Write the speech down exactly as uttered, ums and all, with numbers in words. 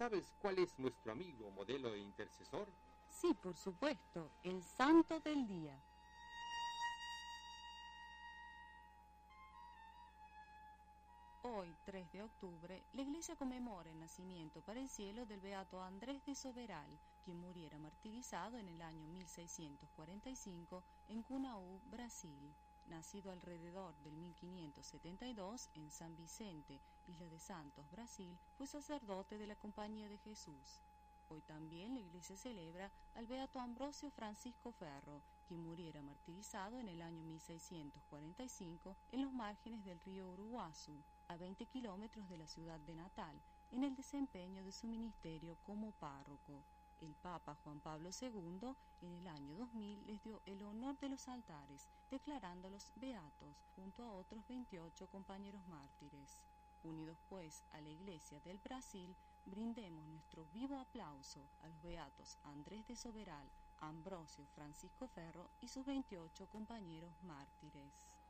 ¿sabes cuál es nuestro amigo, modelo e intercesor? Sí, por supuesto, el santo del día. Hoy, tres de octubre, la Iglesia conmemora el nacimiento para el cielo del beato Andrés de Soberal, quien muriera martirizado en el año mil seiscientos cuarenta y cinco en Cunaú, Brasil. Nacido alrededor del mil quinientos setenta y dos en San Vicente, Isla de Santos, Brasil, fue sacerdote de la Compañía de Jesús. Hoy también la Iglesia celebra al beato Ambrosio Francisco Ferro, quien muriera martirizado en el año mil seiscientos cuarenta y cinco en los márgenes del río Uruguazú, a veinte kilómetros de la ciudad de Natal, en el desempeño de su ministerio como párroco. El Papa Juan Pablo segundo, en el año dos mil, les dio el honor de los altares, declarándolos beatos, junto a otros veintiocho compañeros mártires. Unidos pues a la Iglesia del Brasil, brindemos nuestro vivo aplauso a los beatos Andrés de Soberal, Ambrosio Francisco Ferro y sus veintiocho compañeros mártires.